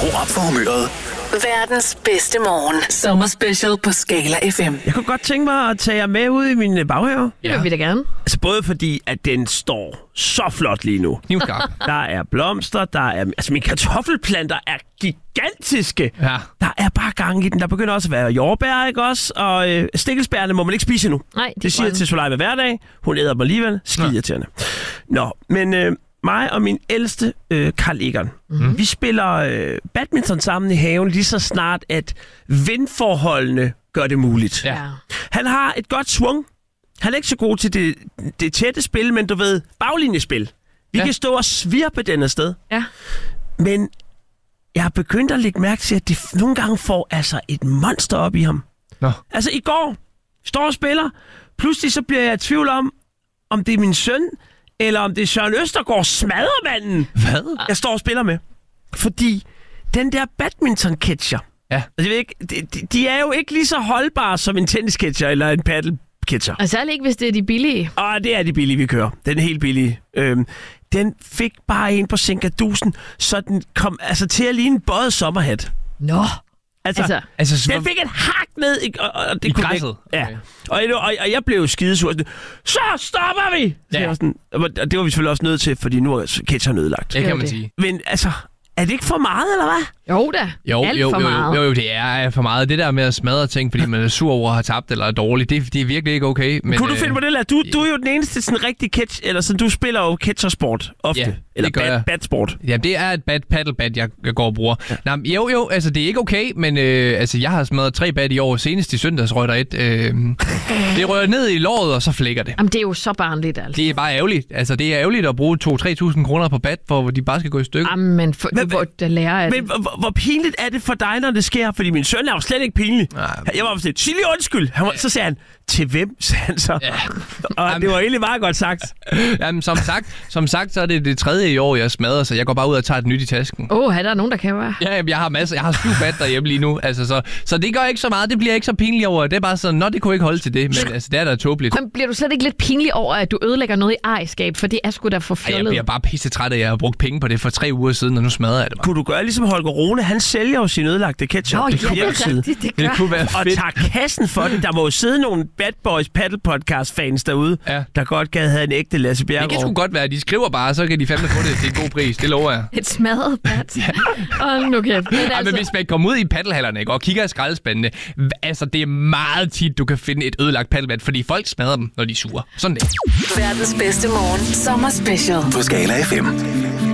Skru op for humøret. Verdens bedste morgen. Sommerspecial på Skala FM. Jeg kunne godt tænke mig at tage jer med ud i min baghave. Det vil vi da gerne. Altså både fordi, at den står så flot lige nu. Knivskarp. Der er blomster, der er... Altså mine kartoffelplanter er gigantiske. Ja. Der er bare gang i den. Der begynder også at være jordbær, ikke også? Og stikkelsbærne må man ikke spise nu. Nej, det siger jeg til Solejme hver dag. Hun æder dem alligevel. Skidirriterende. Nå, men... mig og min ældste, Carl Egon, vi spiller badminton sammen i haven lige så snart, at vindforholdene gør det muligt. Ja. Han har et godt swung. Han er ikke så god til det tætte spil, men du ved, baglinjespil. Vi kan stå og svirpe den afsted. Ja. Men jeg har begyndt at lægge mærke til, at de nogle gange får altså et monster op i ham. Nå. Altså i går, står og spiller. Pludselig så bliver jeg i tvivl om det er min søn, eller om det er Søren Østergaard, smadremanden, Hvad? jeg står og spiller med. Fordi den der badminton-catcher, Ja. altså, jeg ved ikke, de er jo ikke lige så holdbare som en tennis-catcher eller en paddle-catcher. Og særligt ikke, hvis det er de billige. Og det er de billige, vi kører. Den er helt billige. Den fik bare en på Sinkadusen, så den kom altså til at ligne en bøjet sommerhat. Nå. Altså den fik et hak ned og det i kunne græsset. Ja. Og jeg blev jo skidesur. Så stopper vi! Ja. Og det var vi selvfølgelig også nødt til, fordi nu er catcheren ødelagt. Det kan man det. sige. Men altså, er det ikke for meget, eller hvad? Jo da. Alt for meget. Jo, det er for meget. Det der med at smadre ting, fordi man er sur over at have tabt eller er dårlig, det er virkelig ikke okay. Men, kunne du finde på det, eller? Du er jo den eneste sådan rigtig catch, eller sådan, du spiller jo catchersport ofte. Ja, eller det gør jeg. badsport. Ja, det er et paddlebad, jeg går og bruger. Ja. Nå, jo, altså det er ikke okay, men altså jeg har smadret 3 bad i år. Senest i søndags røg der et. Det rører ned i låret, og så flækker det. Jamen, det er jo så barnligt, altså. Det er bare ærgerligt. Altså det er ærgerligt at bruge 2-3.000 kroner på bad, hvor de bare skal gå i stykker. Jamen, du burde lære af det. Men hvor pinligt er det for dig, når det sker? Fordi min søn er jo slet ikke pinlig. Jeg var sådan, sig lige undskyld. Så sagde han, til hvem, sagde han så. Ja. Og det var egentlig meget godt sagt. Jamen, som sagt, så er det 3. i år, jeg smadrer, så jeg går bare ud og tager et nyt i tasken. Er der nogen, der kan være? Ja, jeg har masser. Jeg har 7 bad derhjemme lige nu. Altså, så det gør ikke så meget. Det bliver ikke så pinligt over. Det er bare sådan, det kunne ikke holde til det. Men altså, det er da tåbeligt. Men bliver du slet ikke lidt pinlig over, at du ødelægger noget i ejerskab? For det er sgu da for fjollet. Jeg bliver bare pissetræt af, at jeg har brugt penge på det for 3 uger siden, og nu smadrer jeg det bare. Kunne du gøre ligesom Holger Rune? Han sælger jo sin ødelagte ketchup. Nå, det kunne være fedt. Og tager kassen for det. Der må jo sidde nogle Bad Boys Paddle Podcast fans derude, der godt gad have en ægte Lasse Bjerregaard. Det kan sgu godt være. De skriver bare, så kan de fandme få det til en god pris. Det lover jeg. Et smadret bat. Nu kan men hvis man kommer ud i paddelhallerne, ikke, og kigger i skraldespandene, altså det er meget tit, du kan finde et ødelagt paddelbat, fordi folk smadrer dem, når de er sure. Sådan det. Verdens bedste morgen. Sommerspecial På Skala FM.